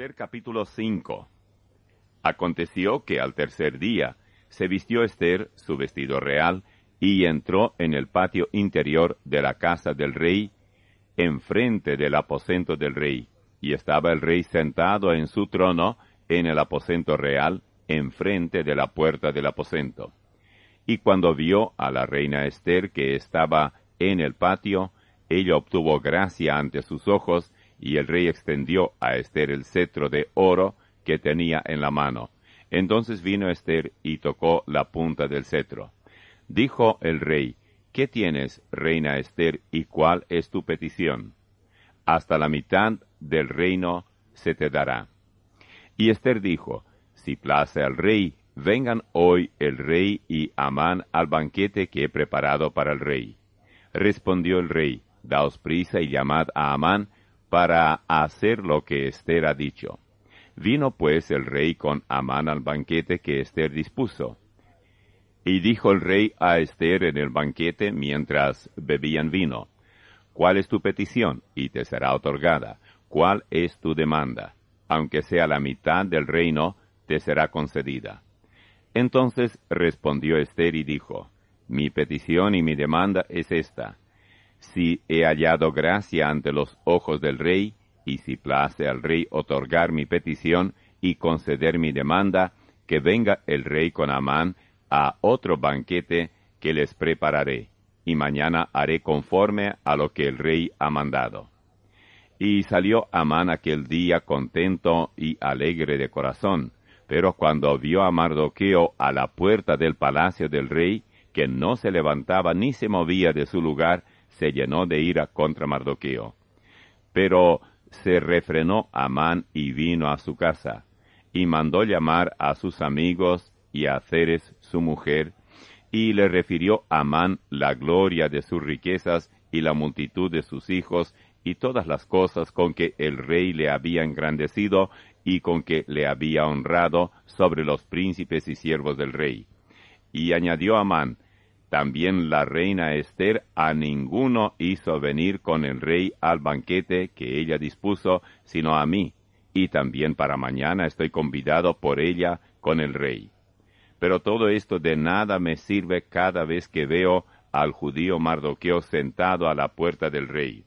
Capítulo 5. Aconteció que al tercer día se vistió Ester su vestido real y entró en el patio interior de la casa del rey, enfrente del aposento del rey, y estaba el rey sentado en su trono en el aposento real, enfrente de la puerta del aposento. Y cuando vio a la reina Ester que estaba en el patio, ella obtuvo gracia ante sus ojos, y el rey extendió a Ester el cetro de oro que tenía en la mano. Entonces vino Ester y tocó la punta del cetro. Dijo el rey: ¿Qué tienes, reina Ester, y cuál es tu petición? Hasta la mitad del reino se te dará. Y Ester dijo: Si place al rey, vengan hoy el rey y Amán al banquete que he preparado para el rey. Respondió el rey: Daos prisa y llamad a Amán para hacer lo que Ester ha dicho. Vino pues el rey con Amán al banquete que Ester dispuso. Y dijo el rey a Ester en el banquete mientras bebían vino: ¿Cuál es tu petición? Y te será otorgada. ¿Cuál es tu demanda? Aunque sea la mitad del reino, te será concedida. Entonces respondió Ester y dijo: Mi petición y mi demanda es esta: Si he hallado gracia ante los ojos del rey, y si place al rey otorgar mi petición y conceder mi demanda, que venga el rey con Amán a otro banquete que les prepararé, y mañana haré conforme a lo que el rey ha mandado. Y salió Amán aquel día contento y alegre de corazón, pero cuando vio a Mardoqueo a la puerta del palacio del rey, que no se levantaba ni se movía de su lugar, se llenó de ira contra Mardoqueo. Pero se refrenó Amán y vino a su casa, y mandó llamar a sus amigos y a Zeres su mujer, y le refirió a Amán la gloria de sus riquezas y la multitud de sus hijos, y todas las cosas con que el rey le había engrandecido y con que le había honrado sobre los príncipes y siervos del rey. Y añadió Amán: También la reina Ester a ninguno hizo venir con el rey al banquete que ella dispuso, sino a mí, y también para mañana estoy convidado por ella con el rey. Pero todo esto de nada me sirve cada vez que veo al judío Mardoqueo sentado a la puerta del rey.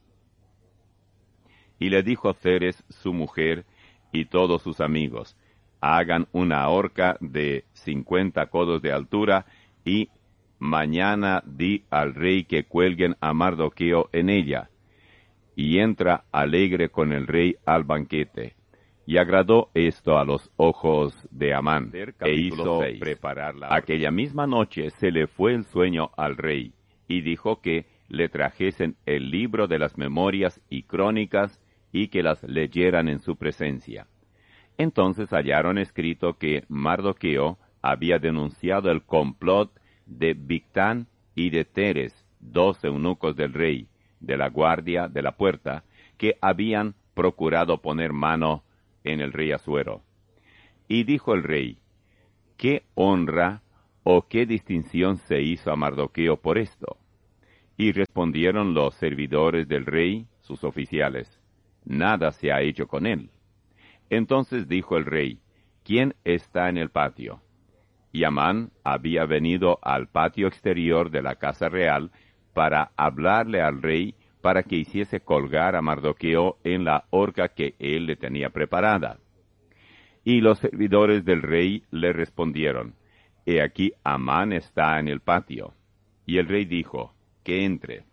Y le dijo Zeres su mujer y todos sus amigos: Hagan una horca de 50 codos de altura, y mañana di al rey que cuelguen a Mardoqueo en ella. Y entra alegre con el rey al banquete. Y agradó esto a los ojos de Amán, e hizo preparar la horca. Aquella misma noche se le fue el sueño al rey, y dijo que le trajesen el libro de las memorias y crónicas, y que las leyeran en su presencia. Entonces hallaron escrito que Mardoqueo había denunciado el complot de Bigtán y de Teres, 2 eunucos del rey, de la guardia de la puerta, que habían procurado poner mano en el rey Asuero. Y dijo el rey: ¿Qué honra o qué distinción se hizo a Mardoqueo por esto? Y respondieron los servidores del rey, sus oficiales: Nada se ha hecho con él. Entonces dijo el rey: ¿Quién está en el patio? Y Amán había venido al patio exterior de la casa real para hablarle al rey para que hiciese colgar a Mardoqueo en la horca que él le tenía preparada. Y los servidores del rey le respondieron: He aquí Amán está en el patio. Y el rey dijo: Que entre.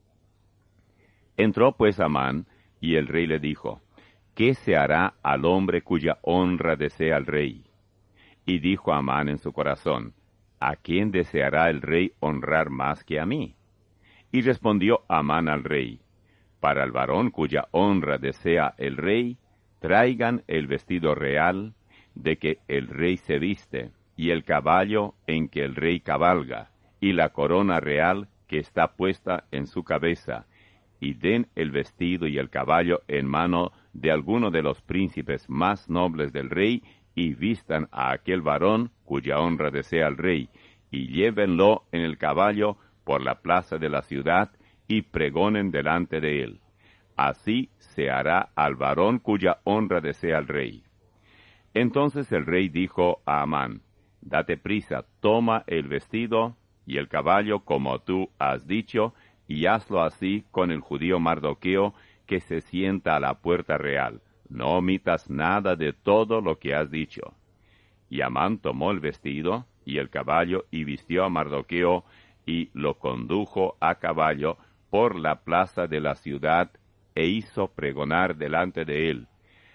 Entró pues Amán, y el rey le dijo: ¿Qué se hará al hombre cuya honra desea el rey? Y dijo Amán en su corazón: ¿A quién deseará el rey honrar más que a mí? Y respondió Amán al rey: Para el varón cuya honra desea el rey, traigan el vestido real de que el rey se viste, y el caballo en que el rey cabalga, y la corona real que está puesta en su cabeza, y den el vestido y el caballo en mano de alguno de los príncipes más nobles del rey, y vistan a aquel varón cuya honra desea el rey, y llévenlo en el caballo por la plaza de la ciudad, y pregonen delante de él: Así se hará al varón cuya honra desea el rey. Entonces el rey dijo a Amán, date prisa, toma el vestido y el caballo como tú has dicho, y hazlo así con el judío Mardoqueo, que se sienta a la puerta real. No omitas nada de todo lo que has dicho. Y Amán tomó el vestido y el caballo y vistió a Mardoqueo y lo condujo a caballo por la plaza de la ciudad e hizo pregonar delante de él.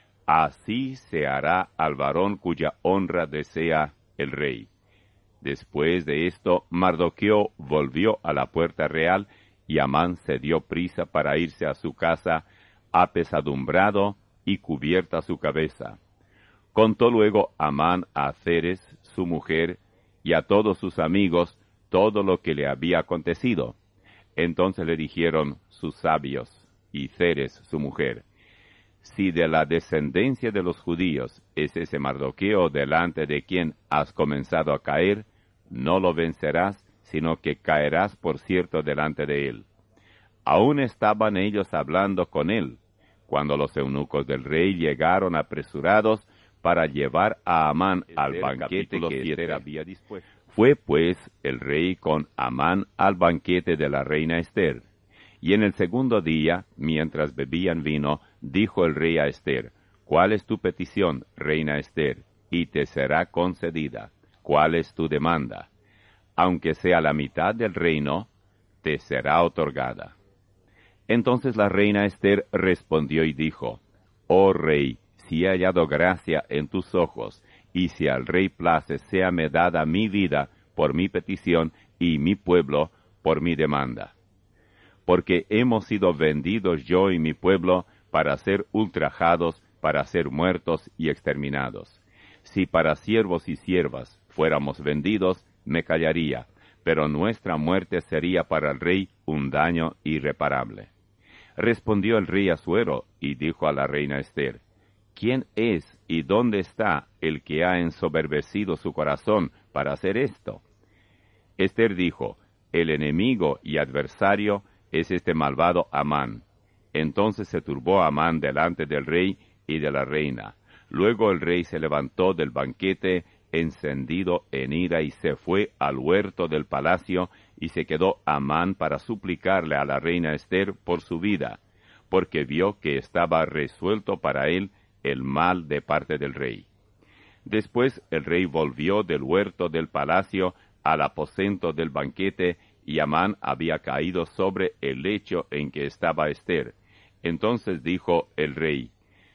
Así se hará al varón cuya honra desea el rey. Después de esto, Mardoqueo volvió a la puerta real y Amán se dio prisa para irse a su casa, apesadumbrado y cubierta su cabeza. Contó luego Amán a Zeres, su mujer, y a todos sus amigos todo lo que le había acontecido. Entonces le dijeron sus sabios y Zeres, su mujer, si de la descendencia de los judíos es ese Mardoqueo delante de quien has comenzado a caer, no lo vencerás, sino que caerás por cierto delante de él. Aún estaban ellos hablando con él, cuando los eunucos del rey llegaron apresurados para llevar a Amán al banquete que Ester había dispuesto. Fue pues el rey con Amán al banquete de la reina Ester. Y en el segundo día, mientras bebían vino, dijo el rey a Ester, ¿cuál es tu petición, reina Ester? Y te será concedida. ¿Cuál es tu demanda? Aunque sea la mitad del reino, te será otorgada. Entonces la reina Ester respondió y dijo, oh rey, si he hallado gracia en tus ojos, y si al rey place séame dada mi vida por mi petición y mi pueblo por mi demanda. Porque hemos sido vendidos yo y mi pueblo para ser ultrajados, para ser muertos y exterminados. Si para siervos y siervas fuéramos vendidos, me callaría, pero nuestra muerte sería para el rey un daño irreparable. Respondió el rey Asuero y dijo a la reina Ester, ¿quién es y dónde está el que ha ensoberbecido su corazón para hacer esto? Ester dijo, el enemigo y adversario es este malvado Amán. Entonces se turbó Amán delante del rey y de la reina. Luego el rey se levantó del banquete, encendido en ira, y se fue al huerto del palacio, y se quedó Amán para suplicarle a la reina Ester por su vida, porque vio que estaba resuelto para él el mal de parte del rey. Después el rey volvió del huerto del palacio al aposento del banquete, y Amán había caído sobre el lecho en que estaba Ester. Entonces dijo el rey,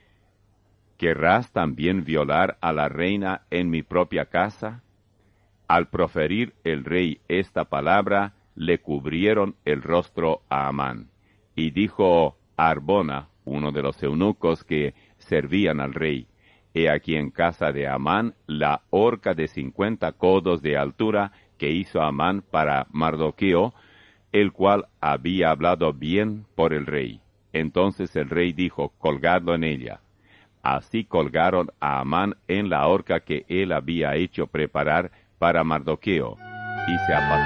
¿querrás también violar a la reina en mi propia casa? Al proferir el rey esta palabra, le cubrieron el rostro a Amán. Y dijo Arbona, uno de los eunucos que servían al rey, he aquí en casa de Amán la horca de 50 codos de altura que hizo Amán para Mardoqueo, el cual había hablado bien por el rey. Entonces el rey dijo, colgadlo en ella. Así colgaron a Amán en la horca que él había hecho preparar para Mardoqueo, y se apaciguó